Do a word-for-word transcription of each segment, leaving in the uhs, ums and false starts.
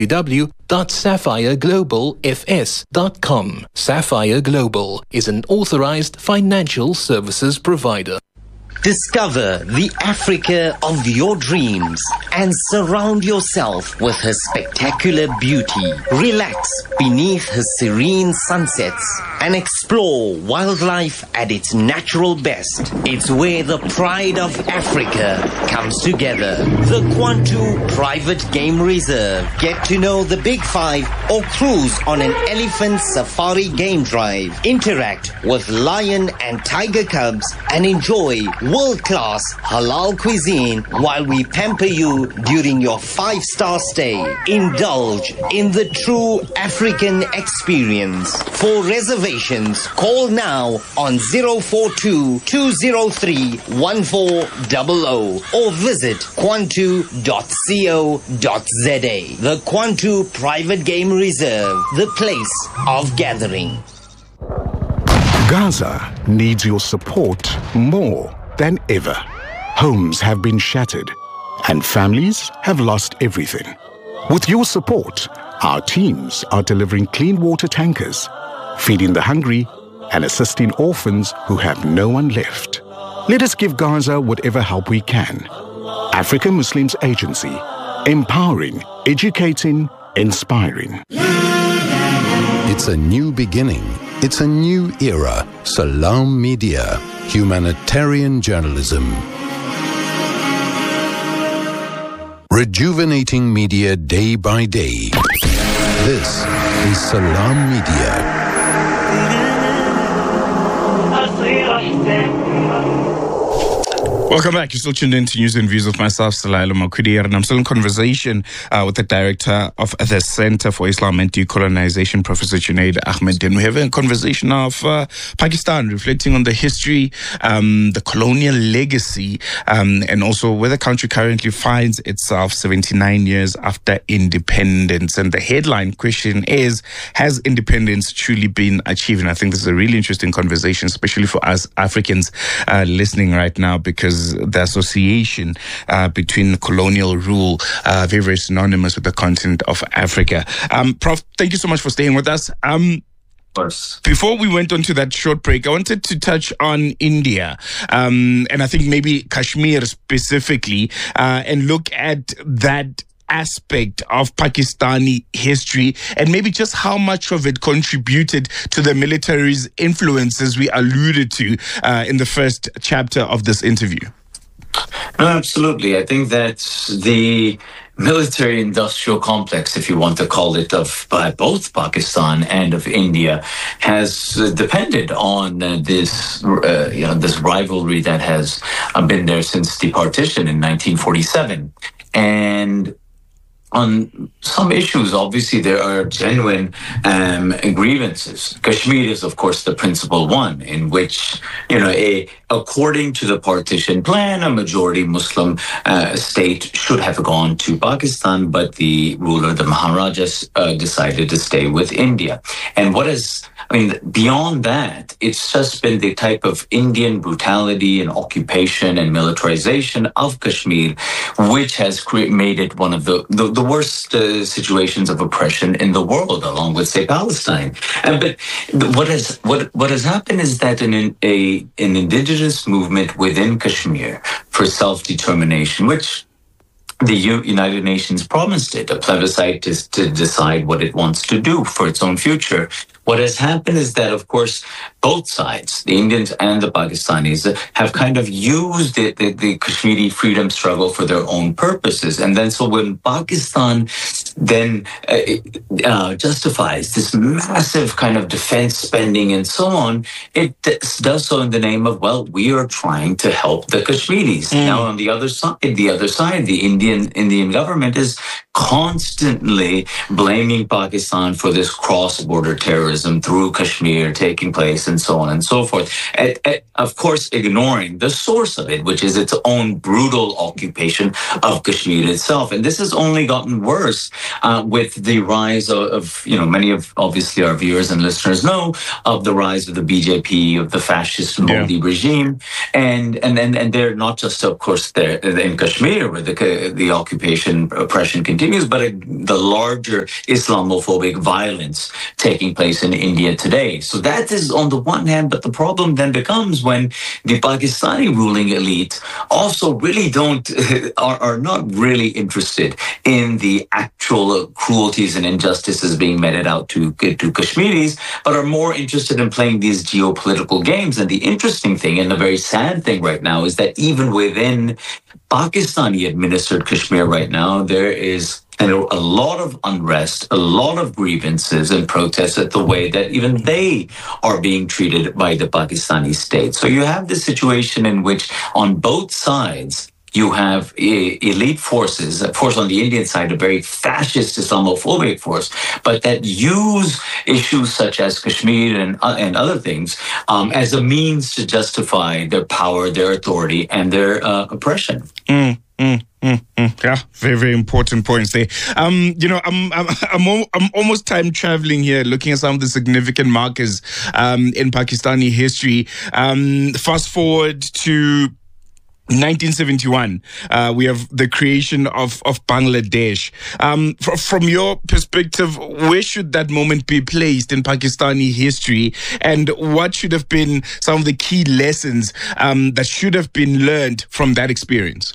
w w dot sapphire global f s dot com. Sapphire Global is an authorized financial services provider. Discover the Africa of your dreams and surround yourself with her spectacular beauty. Relax beneath her serene sunsets and explore wildlife at its natural best. It's where the pride of Africa comes together. The Kwantu Private Game Reserve. Get to know the Big Five or cruise on an elephant safari game drive. Interact with lion and tiger cubs and enjoy world-class halal cuisine while we pamper you during your five-star stay. Indulge in the true African experience. For reservations, call now on zero four two, two zero three, one four zero zero or visit kwantu dot co dot za. The Kwantu Private Game Reserve, the place of gathering. Gaza needs your support more than ever. Homes have been shattered and families have lost everything. With your support, our teams are delivering clean water tankers, feeding the hungry and assisting orphans who have no one left. Let us give Gaza whatever help we can. African Muslims Agency, empowering, educating, inspiring. It's a new beginning. It's a new era. Salam Media, humanitarian journalism. Rejuvenating media day by day. This is Salam Media. Welcome back. You're still tuned in to News and Views with myself, Salaila Makwidi, and I'm still in conversation uh, with the director of the Center for Islam and Decolonization, Professor Junaid Ahmed. We're having a conversation of uh, Pakistan, reflecting on the history, um, the colonial legacy, um, and also where the country currently finds itself seventy-nine years after independence. And the headline question is, has independence truly been achieved? And I think this is a really interesting conversation, especially for us Africans uh, listening right now, because the association uh, between colonial rule, uh, very, very synonymous with the continent of Africa. Um, Prof, thank you so much for staying with us. Um, Before we went on to that short break, I wanted to touch on India, um, and I think maybe Kashmir specifically, uh, and look at that aspect of Pakistani history and maybe just how much of it contributed to the military's influence, as we alluded to uh, in the first chapter of this interview. No, absolutely. I think that the military-industrial complex, if you want to call it, of uh, both Pakistan and of India, has uh, depended on uh, this, uh, you know, this rivalry that has uh, been there since the partition in nineteen forty-seven, and on some issues, obviously, there are genuine um, grievances. Kashmir is, of course, the principal one, in which, you know, a, according to the partition plan, a majority Muslim uh, state should have gone to Pakistan, but the ruler, the Maharajas, uh, decided to stay with India. And what is, I mean, beyond that, it's just been the type of Indian brutality and occupation and militarization of Kashmir, which has cre- made it one of the, the, the worst uh, situations of oppression in the world, along with, say, Palestine. And, but what has what what has happened is that an a an indigenous movement within Kashmir for self-determination, which the U- United Nations promised it, a plebiscite to, to decide what it wants to do for its own future. What has happened is that, of course, both sides, the Indians and the Pakistanis, have kind of used the, the, the Kashmiri freedom struggle for their own purposes. And then so when Pakistan then uh, uh, justifies this massive kind of defense spending and so on, it does so in the name of, well, we are trying to help the Kashmiris. Mm. Now, on the other side, the other side, the Indian Indian government is constantly blaming Pakistan for this cross-border terrorism through Kashmir taking place and so on and so forth. And, and of course, ignoring the source of it, which is its own brutal occupation of Kashmir itself. And this has only gotten worse uh, with the rise of, of, you know, many of obviously our viewers and listeners know of the rise of the B J P, of the fascist Modi yeah. regime. And, and, and, and they're not just, of course, there in Kashmir where the, the occupation oppression continues, but a, the larger Islamophobic violence taking place in India today. So that is on the one hand, but the problem then becomes when the Pakistani ruling elite also really don't, are, are not really interested in the actual cruelties and injustices being meted out to, to Kashmiris, but are more interested in playing these geopolitical games. And the interesting thing and the very sad thing right now is that even within Pakistani administered Kashmir right now, there is a lot of unrest, a lot of grievances and protests at the way that even they are being treated by the Pakistani state. So you have this situation in which on both sides, you have elite forces, a force on the Indian side, a very fascist Islamophobic force, but that use issues such as Kashmir and, uh, and other things um, as a means to justify their power, their authority, and their uh, oppression. Mm, mm. Mm, mm, yeah, very, very important points there. Um, you know, I'm, I'm, I'm, I'm almost time traveling here, looking at some of the significant markers um, in Pakistani history. Um, fast forward to nineteen seventy-one, uh, we have the creation of, of Bangladesh. Um, fr- from your perspective, where should that moment be placed in Pakistani history? And what should have been some of the key lessons um, that should have been learned from that experience?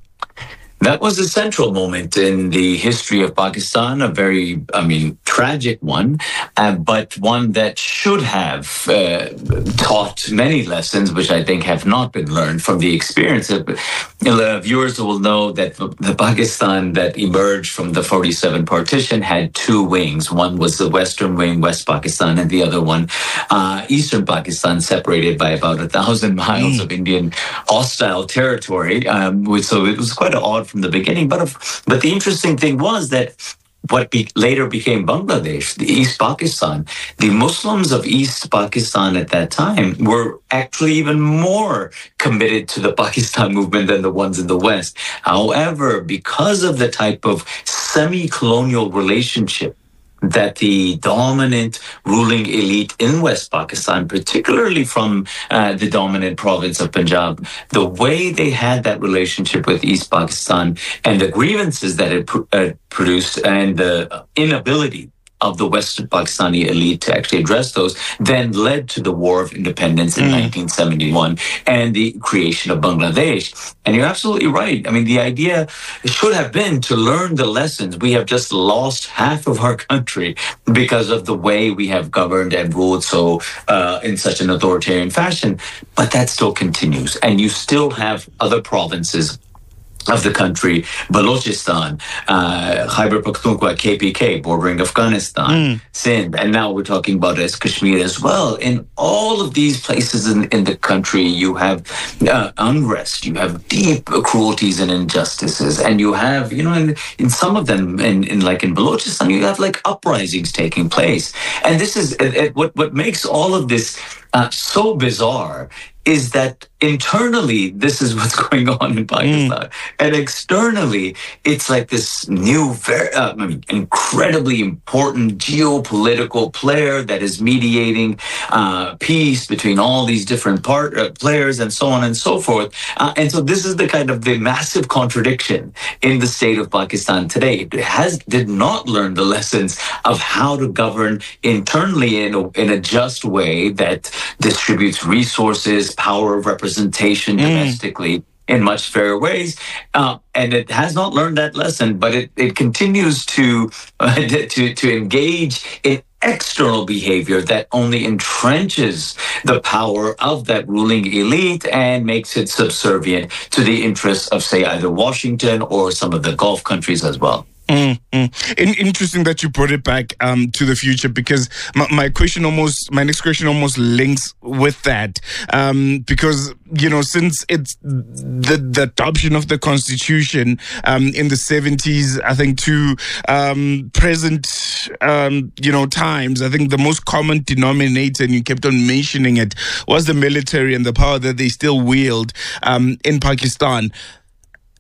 That was a central moment in the history of Pakistan, a very, I mean, tragic one, uh, but one that should have uh, taught many lessons, which I think have not been learned from the experience. Of, you know, the viewers will know that the Pakistan that emerged from the forty-seven partition had two wings. One was the western wing, West Pakistan, and the other one, uh, Eastern Pakistan, separated by about a thousand miles mm. of Indian hostile territory. Um, so it was quite an odd from the beginning, but of, but the interesting thing was that what be, later became Bangladesh, the East Pakistan, the Muslims of East Pakistan at that time were actually even more committed to the Pakistan movement than the ones in the West. However, because of the type of semi-colonial relationship that the dominant ruling elite in West Pakistan, particularly from uh, the dominant province of Punjab, the way they had that relationship with East Pakistan and the grievances that it pr- uh, produced and the inability of the Western Pakistani elite to actually address those, then led to the War of Independence in mm. nineteen seventy-one and the creation of Bangladesh. And you're absolutely right. I mean, the idea should have been to learn the lessons. We have just lost half of our country because of the way we have governed and ruled so uh, in such an authoritarian fashion. But that still continues. And you still have other provinces of the country, Balochistan, uh, Khyber Pakhtunkhwa, K P K, bordering Afghanistan, mm. Sindh, and now we're talking about as Kashmir as well. In all of these places in, in the country, you have uh, unrest, you have deep cruelties and injustices, and you have, you know, in, in some of them, in, in like in Balochistan, you have like uprisings taking place. And this is uh, what, what makes all of this uh, so bizarre is that internally, this is what's going on in Pakistan. Mm. And externally, it's like this new, very, uh, I mean, incredibly important geopolitical player that is mediating uh, peace between all these different part, uh, players and so on and so forth. Uh, and so this is the kind of the massive contradiction in the state of Pakistan today. It has did not learn the lessons of how to govern internally in a, in a just way that distributes resources, power of representation domestically mm. in much fairer ways. Uh, and it has not learned that lesson, but it, it continues to, uh, to, to engage in external behavior that only entrenches the power of that ruling elite and makes it subservient to the interests of, say, either Washington or some of the Gulf countries as well. Mm, mm. In, interesting that you brought it back um, to the future, because my, my question almost, my next question almost links with that, um, because, you know, since it's the, the adoption of the Constitution um, in the seventies, I think to um, present, um, you know, times, I think the most common denominator, and you kept on mentioning it, was the military and the power that they still wield um, in Pakistan.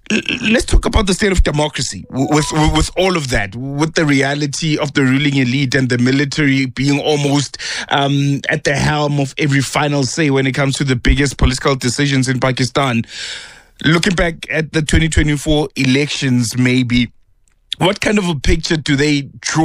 let's talk about the state of democracy with, with with all of that, with the reality of the ruling elite and the military being almost um, at the helm of every final say when it comes to the biggest political decisions in Pakistan. Looking back at the twenty twenty-four elections, maybe, what kind of a picture do they draw